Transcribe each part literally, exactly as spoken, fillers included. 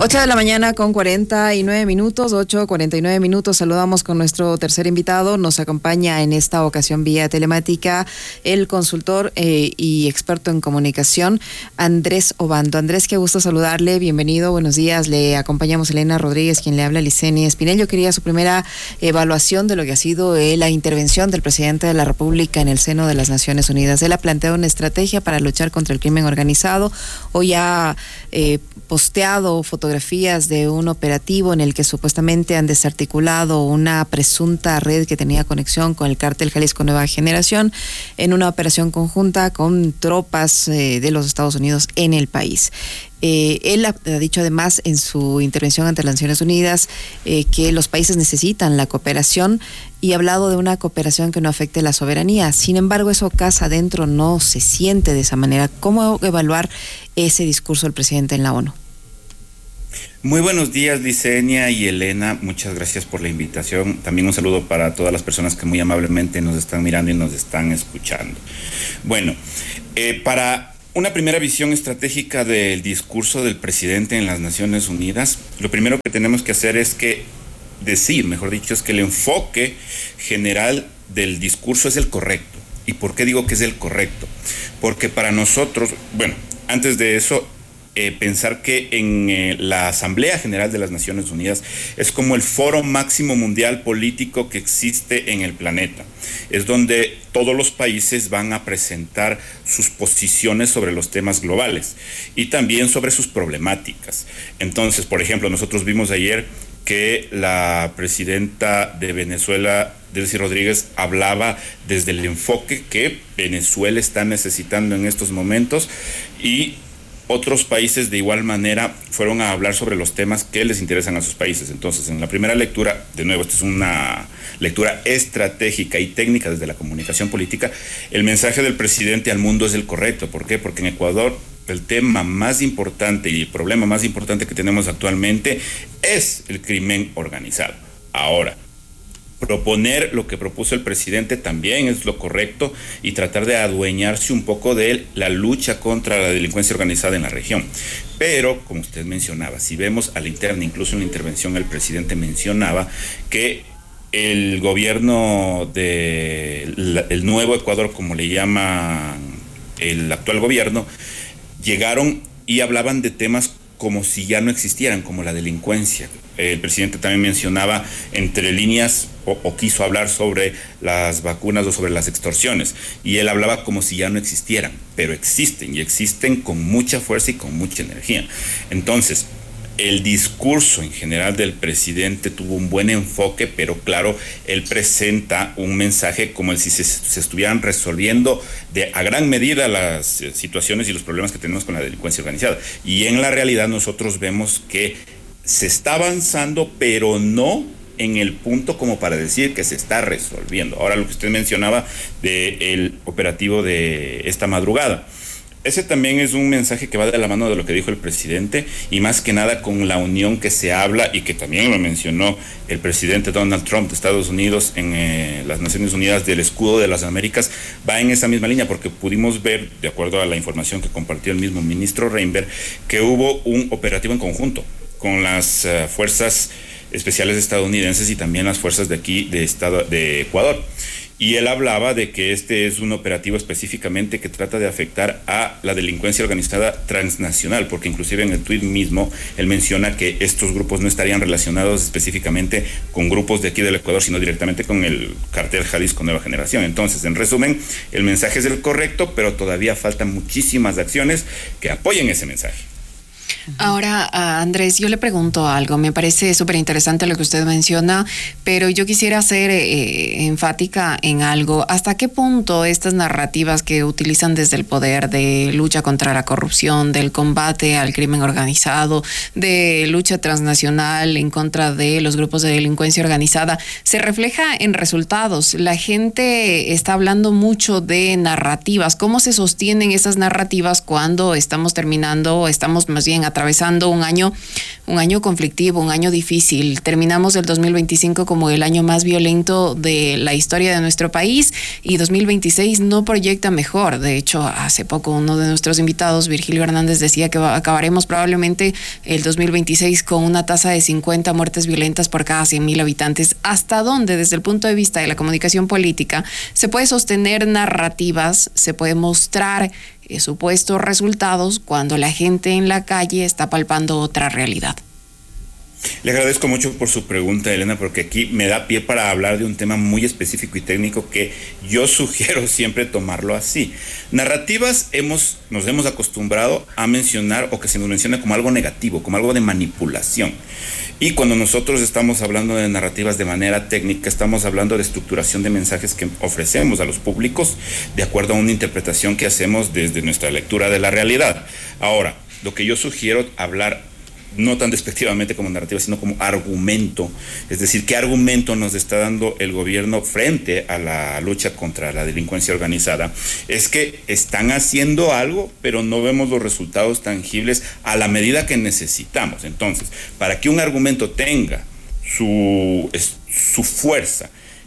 ocho de la mañana con cuarenta y nueve minutos, ocho cuarenta y nueve minutos. Saludamos con nuestro tercer invitado. Nos acompaña en esta ocasión vía telemática el consultor eh, y experto en comunicación, Andrés Obando. Andrés, qué gusto saludarle. Bienvenido, buenos días. Le acompañamos Elena Rodríguez, quien le habla, Licenia Espinel. Yo quería su primera evaluación de lo que ha sido eh, la intervención del presidente de la República en el seno de las Naciones Unidas. Él ha planteado una estrategia para luchar contra el crimen organizado. Hoy ha eh, posteado fotografías fotografías de un operativo en el que supuestamente han desarticulado una presunta red que tenía conexión con el cártel Jalisco Nueva Generación en una operación conjunta con tropas eh, de los Estados Unidos en el país. Eh, él ha, ha dicho además en su intervención ante las Naciones Unidas eh, que los países necesitan la cooperación y ha hablado de una cooperación que no afecte la soberanía. Sin embargo, eso casa adentro no se siente de esa manera. ¿Cómo evaluar ese discurso del presidente en la ONU? Muy buenos días, Licenia y Elena, muchas gracias por la invitación. También un saludo para todas las personas que muy amablemente nos están mirando y nos están escuchando. Bueno, eh, para una primera visión estratégica del discurso del presidente en las Naciones Unidas, lo primero que tenemos que hacer es que decir, mejor dicho, es que el enfoque general del discurso es el correcto. ¿Y por qué digo que es el correcto? Porque para nosotros, bueno, antes de eso, Eh, pensar que en eh, la Asamblea General de las Naciones Unidas es como el foro máximo mundial político que existe en el planeta. Es donde todos los países van a presentar sus posiciones sobre los temas globales y también sobre sus problemáticas. Entonces, por ejemplo, nosotros vimos ayer que la presidenta de Venezuela, Delcy Rodríguez, hablaba desde el enfoque que Venezuela está necesitando en estos momentos, y otros países de igual manera fueron a hablar sobre los temas que les interesan a sus países. Entonces, en la primera lectura, de nuevo, esta es una lectura estratégica y técnica desde la comunicación política, el mensaje del presidente al mundo es el correcto. ¿Por qué? Porque en Ecuador el tema más importante y el problema más importante que tenemos actualmente es el crimen organizado. Ahora, proponer lo que propuso el presidente también es lo correcto y tratar de adueñarse un poco de la lucha contra la delincuencia organizada en la región. Pero, como usted mencionaba, si vemos a la interna, incluso en la intervención el presidente mencionaba que el gobierno de el nuevo Ecuador, como le llaman el actual gobierno, llegaron y hablaban de temas como si ya no existieran, como la delincuencia. El presidente también mencionaba entre líneas o, o quiso hablar sobre las vacunas o sobre las extorsiones, y él hablaba como si ya no existieran, pero existen y existen con mucha fuerza y con mucha energía. Entonces, el discurso en general del presidente tuvo un buen enfoque, pero claro, él presenta un mensaje como si se, se estuvieran resolviendo de, a gran medida las situaciones y los problemas que tenemos con la delincuencia organizada. Y en la realidad nosotros vemos que se está avanzando, pero no en el punto como para decir que se está resolviendo. Ahora, lo que usted mencionaba del operativo de esta madrugada, ese también es un mensaje que va de la mano de lo que dijo el presidente, y más que nada con la unión que se habla y que también lo mencionó el presidente Donald Trump de Estados Unidos en eh, las Naciones Unidas, del escudo de las Américas, va en esa misma línea, porque pudimos ver, de acuerdo a la información que compartió el mismo ministro Reinberg, que hubo un operativo en conjunto con las uh, fuerzas especiales estadounidenses y también las fuerzas de aquí de, Estado, de Ecuador. Y él hablaba de que este es un operativo específicamente que trata de afectar a la delincuencia organizada transnacional, porque inclusive en el tuit mismo él menciona que estos grupos no estarían relacionados específicamente con grupos de aquí del Ecuador, sino directamente con el cártel Jalisco Nueva Generación. Entonces, en resumen, el mensaje es el correcto, pero todavía faltan muchísimas acciones que apoyen ese mensaje. Ahora, Andrés, yo le pregunto algo. Me parece súper interesante lo que usted menciona, pero yo quisiera ser eh, enfática en algo. ¿Hasta qué punto estas narrativas que utilizan desde el poder de lucha contra la corrupción, del combate al crimen organizado, de lucha transnacional en contra de los grupos de delincuencia organizada, se refleja en resultados? La gente está hablando mucho de narrativas. ¿Cómo se sostienen esas narrativas cuando estamos terminando o estamos más bien atravesando un año, un año conflictivo, un año difícil. Terminamos el dos mil veinticinco como el año más violento de la historia de nuestro país y dos mil veintiséis no proyecta mejor. De hecho, hace poco uno de nuestros invitados, Virgilio Hernández, decía que acabaremos probablemente el dos mil veintiséis con una tasa de cincuenta muertes violentas por cada cien mil habitantes. ¿Hasta dónde, desde el punto de vista de la comunicación política, se puede sostener narrativas, se puede mostrar eh, supuestos resultados cuando la gente en la calle está palpando otra realidad? Le agradezco mucho por su pregunta, Elena, porque aquí me da pie para hablar de un tema muy específico y técnico que yo sugiero siempre tomarlo así. Narrativas hemos, nos hemos acostumbrado a mencionar o que se nos menciona como algo negativo, como algo de manipulación. Y cuando nosotros estamos hablando de narrativas de manera técnica, estamos hablando de estructuración de mensajes que ofrecemos a los públicos de acuerdo a una interpretación que hacemos desde nuestra lectura de la realidad. Ahora, lo que yo sugiero hablar no tan despectivamente como narrativa, sino como argumento, es decir, qué argumento nos está dando el gobierno frente a la lucha contra la delincuencia organizada, es que están haciendo algo, pero no vemos los resultados tangibles a la medida que necesitamos. Entonces, para que un argumento tenga su, su fuerza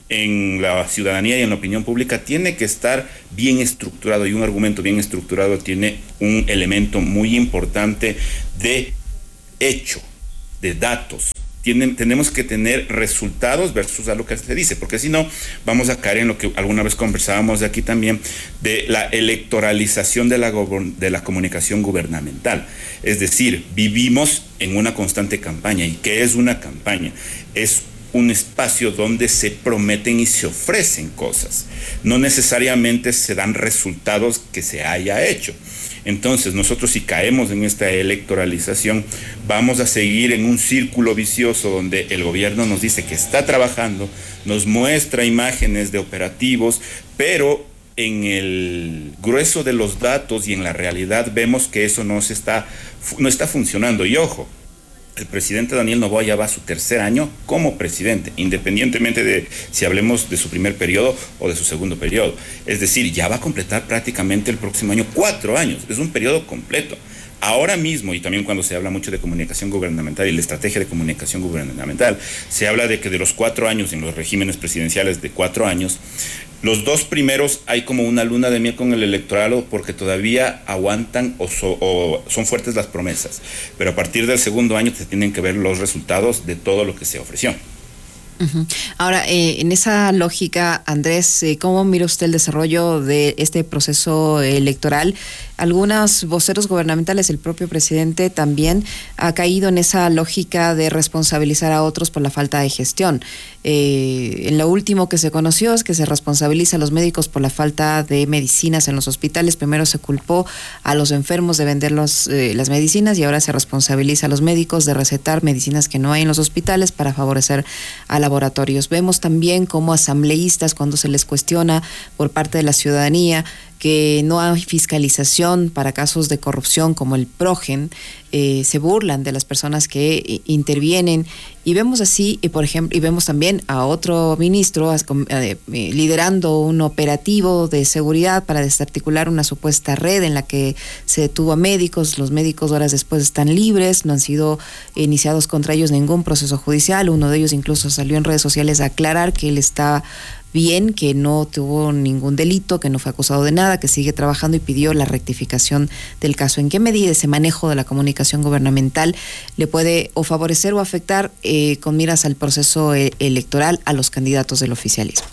en la ciudadanía y en la opinión pública, tiene que estar bien estructurado, y un argumento bien estructurado tiene un elemento muy importante de hecho, de datos. Tienen, tenemos que tener resultados versus a lo que se dice, porque si no, vamos a caer en lo que alguna vez conversábamos de aquí también, de la electoralización de la, de la comunicación gubernamental. Es decir, vivimos en una constante campaña. ¿Y qué es una campaña? Es un espacio donde se prometen y se ofrecen cosas. No necesariamente se dan resultados que se haya hecho. Entonces, nosotros si caemos en esta electoralización, vamos a seguir en un círculo vicioso donde el gobierno nos dice que está trabajando, nos muestra imágenes de operativos, pero en el grueso de los datos y en la realidad vemos que eso no se está, no está funcionando. Y ojo, el presidente Daniel Noboa ya va a su tercer año como presidente, independientemente de si hablemos de su primer periodo o de su segundo periodo. Es decir, ya va a completar prácticamente el próximo año cuatro años. Es un periodo completo. Ahora mismo, y también cuando se habla mucho de comunicación gubernamental y la estrategia de comunicación gubernamental, se habla de que de los cuatro años en los regímenes presidenciales de cuatro años, los dos primeros hay como una luna de miel con el electorado porque todavía aguantan o, so, o son fuertes las promesas. Pero a partir del segundo año se tienen que ver los resultados de todo lo que se ofreció. Uh-huh. Ahora, eh, en esa lógica, Andrés, eh, ¿cómo mira usted el desarrollo de este proceso electoral? Algunos voceros gubernamentales, el propio presidente también ha caído en esa lógica de responsabilizar a otros por la falta de gestión. Eh, en lo último que se conoció es que se responsabiliza a los médicos por la falta de medicinas en los hospitales. Primero se culpó a los enfermos de vender los, eh, las medicinas y ahora se responsabiliza a los médicos de recetar medicinas que no hay en los hospitales para favorecer a laboratorios. Vemos también como asambleístas, cuando se les cuestiona por parte de la ciudadanía que no hay fiscalización para casos de corrupción como el Progen, eh, se burlan de las personas que eh, intervienen, y vemos así, y por ejemplo, y vemos también a otro ministro eh, liderando un operativo de seguridad para desarticular una supuesta red en la que se detuvo a médicos. Los médicos horas después están libres, no han sido iniciados contra ellos ningún proceso judicial. Uno de ellos incluso salió en redes sociales a aclarar que él está bien, que no tuvo ningún delito, que no fue acusado de nada, que sigue trabajando, y pidió la rectificación del caso. ¿En qué medida ese manejo de la comunicación gubernamental le puede o favorecer o afectar eh, con miras al proceso eh, electoral a los candidatos del oficialismo?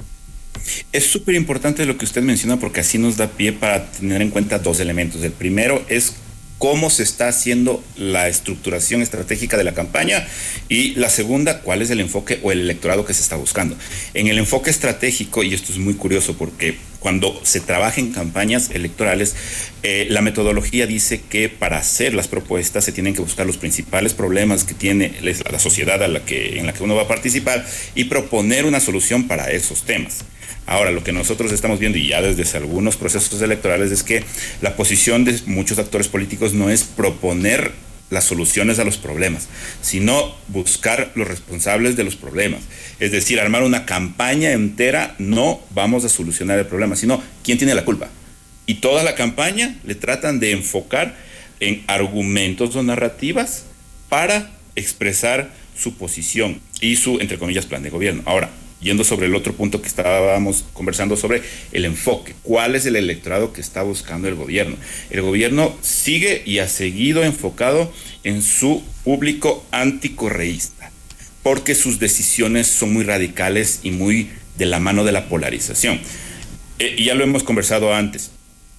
Es súper importante lo que usted menciona, porque así nos da pie para tener en cuenta dos elementos. El primero es cómo se está haciendo la estructuración estratégica de la campaña, y la segunda, cuál es el enfoque o el electorado que se está buscando. En el enfoque estratégico, y esto es muy curioso porque cuando se trabaja en campañas electorales, eh, la metodología dice que para hacer las propuestas se tienen que buscar los principales problemas que tiene la sociedad a la que, en la que uno va a participar, y proponer una solución para esos temas. Ahora, lo que nosotros estamos viendo, y ya desde algunos procesos electorales, es que la posición de muchos actores políticos no es proponer las soluciones a los problemas, sino buscar los responsables de los problemas. Es decir, armar una campaña entera, no vamos a solucionar el problema, sino quién tiene la culpa. Y toda la campaña le tratan de enfocar en argumentos o narrativas para expresar su posición y su, entre comillas, plan de gobierno. Ahora, yendo sobre el otro punto que estábamos conversando sobre el enfoque, ¿cuál es el electorado que está buscando el gobierno? El gobierno sigue y ha seguido enfocado en su público anticorreísta, porque sus decisiones son muy radicales y muy de la mano de la polarización. Eh, ya lo hemos conversado antes.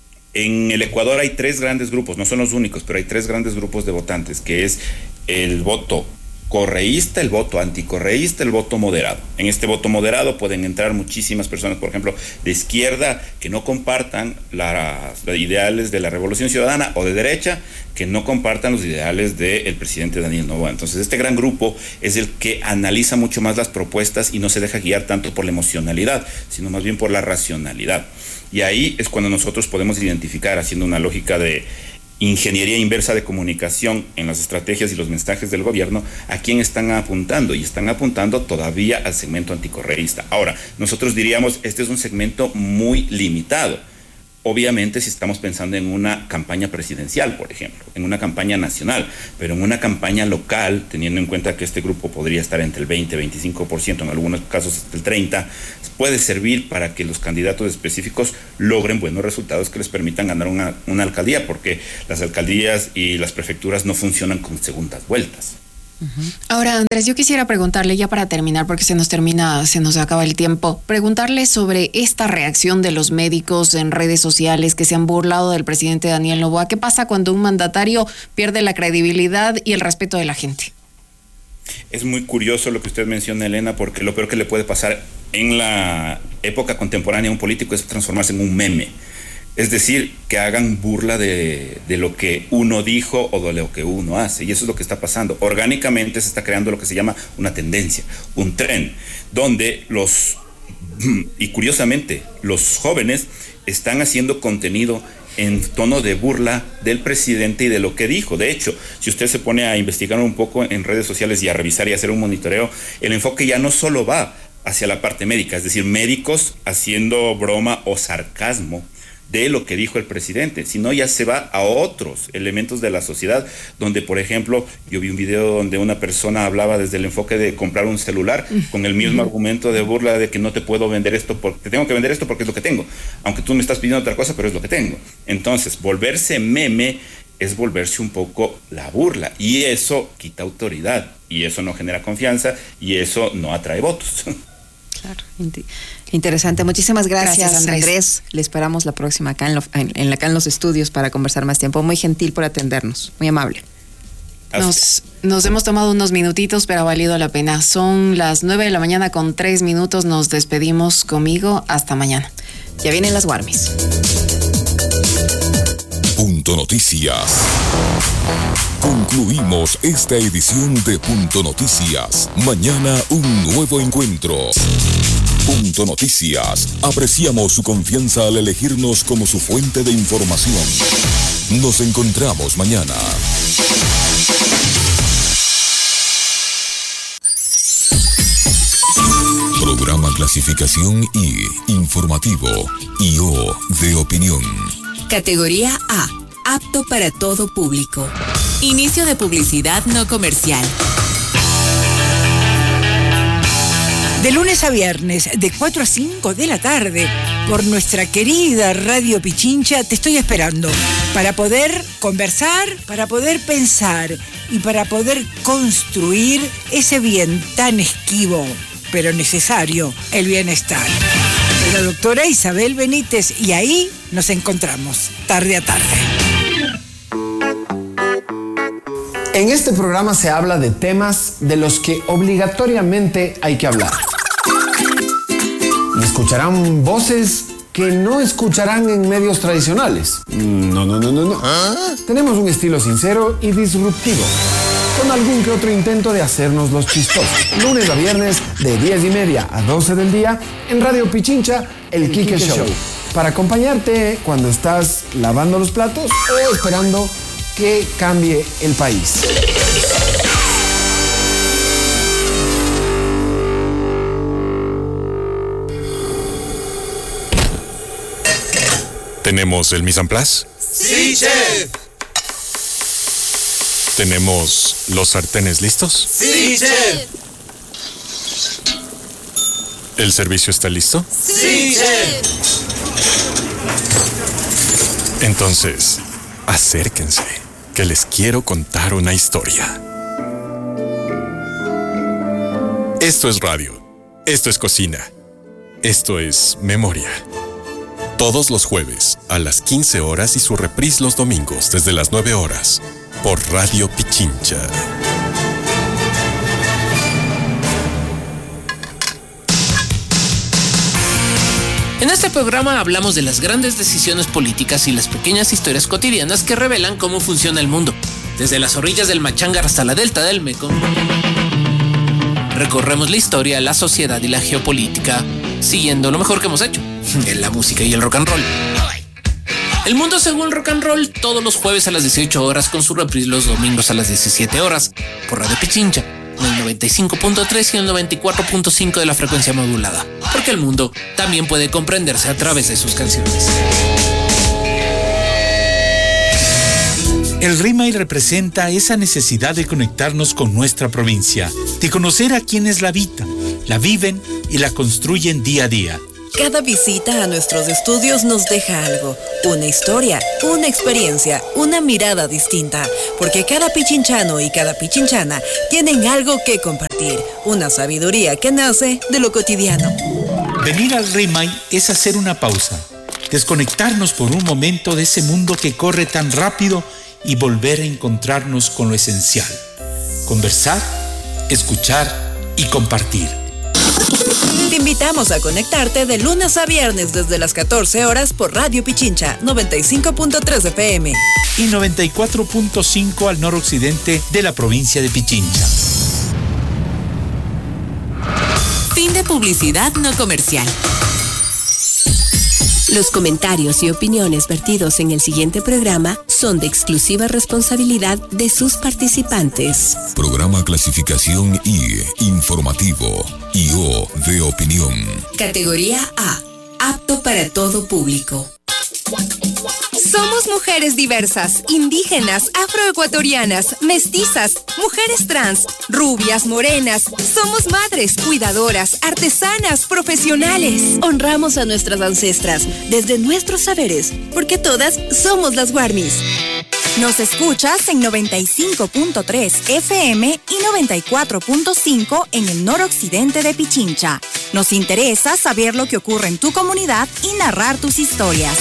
En el Ecuador hay tres grandes grupos, no son los únicos, pero hay tres grandes grupos de votantes, que es el voto correísta, el voto anticorreísta, el voto moderado. En este voto moderado pueden entrar muchísimas personas, por ejemplo, de izquierda, que no compartan las, los ideales de la Revolución Ciudadana, o de derecha, que no compartan los ideales del presidente Daniel Noboa. Entonces, este gran grupo es el que analiza mucho más las propuestas y no se deja guiar tanto por la emocionalidad, sino más bien por la racionalidad. Y ahí es cuando nosotros podemos identificar, haciendo una lógica de ingeniería inversa de comunicación en las estrategias y los mensajes del gobierno, a quién están apuntando, y están apuntando todavía al segmento anticorreísta. Ahora, nosotros diríamos, este es un segmento muy limitado. Obviamente, si estamos pensando en una campaña presidencial, por ejemplo, en una campaña nacional, pero en una campaña local, teniendo en cuenta que este grupo podría estar entre el veinte, veinticinco por ciento, en algunos casos hasta el treinta por ciento, puede servir para que los candidatos específicos logren buenos resultados que les permitan ganar una, una alcaldía, porque las alcaldías y las prefecturas no funcionan con segundas vueltas. Ahora, Andrés, yo quisiera preguntarle, ya para terminar, porque se nos termina, se nos acaba el tiempo, preguntarle sobre esta reacción de los médicos en redes sociales que se han burlado del presidente Daniel Noboa. ¿Qué pasa cuando un mandatario pierde la credibilidad y el respeto de la gente? Es muy curioso lo que usted menciona, Elena, porque lo peor que le puede pasar en la época contemporánea a un político es transformarse en un meme. Es decir, que hagan burla de, de lo que uno dijo o de lo que uno hace. Y eso es lo que está pasando. Orgánicamente se está creando lo que se llama una tendencia, un tren, donde los, y curiosamente, los jóvenes están haciendo contenido en tono de burla del presidente y de lo que dijo. De hecho, si usted se pone a investigar un poco en redes sociales y a revisar y a hacer un monitoreo, el enfoque ya no solo va hacia la parte médica, es decir, médicos haciendo broma o sarcasmo de lo que dijo el presidente, sino ya se va a otros elementos de la sociedad, donde, por ejemplo, yo vi un video donde una persona hablaba desde el enfoque de comprar un celular con el mismo argumento de burla de que no te puedo vender esto, porque te tengo que vender esto porque es lo que tengo, aunque tú me estás pidiendo otra cosa, pero es lo que tengo. Entonces, volverse meme es volverse un poco la burla, y eso quita autoridad, y eso no genera confianza, y eso no atrae votos. Claro, interesante. Muchísimas gracias, gracias Andrés. Andrés. Le esperamos la próxima acá en, lo, en, en, acá en los estudios para conversar más tiempo. Muy gentil por atendernos, muy amable. Nos, nos hemos tomado unos minutitos, pero ha valido la pena. Son las nueve de la mañana con tres minutos. Nos despedimos conmigo. Hasta mañana. Ya vienen las Warmis. Punto Noticias. Concluimos esta edición de Punto Noticias. Mañana un nuevo encuentro. Punto Noticias. Apreciamos su confianza al elegirnos como su fuente de información. Nos encontramos mañana. Programa Clasificación I, Informativo, I O de Opinión. Categoría A, apto para todo público. Inicio de publicidad no comercial. De lunes a viernes, de cuatro a cinco de la tarde, por nuestra querida Radio Pichincha, te estoy esperando para poder conversar, para poder pensar y para poder construir ese bien tan esquivo, pero necesario, el bienestar. Soy la doctora Isabel Benítez y ahí nos encontramos, tarde a tarde. En este programa se habla de temas de los que obligatoriamente hay que hablar. Y escucharán voces que no escucharán en medios tradicionales. No, no, no, no, no. ¿Ah? Tenemos un estilo sincero y disruptivo, con algún que otro intento de hacernos los chistosos. Lunes a viernes, de diez y media a doce del día, en Radio Pichincha, El, el Quique, Quique Show. Show. Para acompañarte cuando estás lavando los platos o esperando que cambie el país. ¿Tenemos el mise en place? ¡Sí, chef! ¿Tenemos los sartenes listos? ¡Sí, chef! ¿El servicio está listo? ¡Sí, chef! Entonces, acérquense, que les quiero contar una historia. Esto es radio, esto es cocina, esto es memoria. Todos los jueves a las quince horas y su reprise los domingos desde las nueve horas por Radio Pichincha. En este programa hablamos de las grandes decisiones políticas y las pequeñas historias cotidianas que revelan cómo funciona el mundo. Desde las orillas del Machangar hasta la delta del Mekong, recorremos la historia, la sociedad y la geopolítica, siguiendo lo mejor que hemos hecho, en la música y el rock and roll. El mundo según rock and roll, todos los jueves a las dieciocho horas, con su reprise los domingos a las diecisiete horas, por Radio Pichincha, en el noventa y cinco punto tres y el noventa y cuatro punto cinco de la frecuencia modulada, porque el mundo también puede comprenderse a través de sus canciones. El RIMAI representa esa necesidad de conectarnos con nuestra provincia, de conocer a quienes la habitan, la viven y la construyen día a día. Cada visita a nuestros estudios nos deja algo, una historia, una experiencia, una mirada distinta, porque cada pichinchano y cada pichinchana tienen algo que compartir, una sabiduría que nace de lo cotidiano. Venir al RIMAI es hacer una pausa, desconectarnos por un momento de ese mundo que corre tan rápido y volver a encontrarnos con lo esencial, conversar, escuchar y compartir. Te invitamos a conectarte de lunes a viernes desde las catorce horas por Radio Pichincha noventa y cinco punto tres F M y noventa y cuatro punto cinco al noroccidente de la provincia de Pichincha. Fin de publicidad no comercial. Los comentarios y opiniones vertidos en el siguiente programa son de exclusiva responsabilidad de sus participantes. Programa clasificación I, informativo, y O de opinión. Categoría A, apto para todo público. Somos mujeres diversas, indígenas, afroecuatorianas, mestizas, mujeres trans, rubias, morenas. Somos madres, cuidadoras, artesanas, profesionales. Honramos a nuestras ancestras desde nuestros saberes, porque todas somos las Guarmis. Nos escuchas en noventa y cinco punto tres F M y noventa y cuatro punto cinco en el noroccidente de Pichincha. Nos interesa saber lo que ocurre en tu comunidad y narrar tus historias.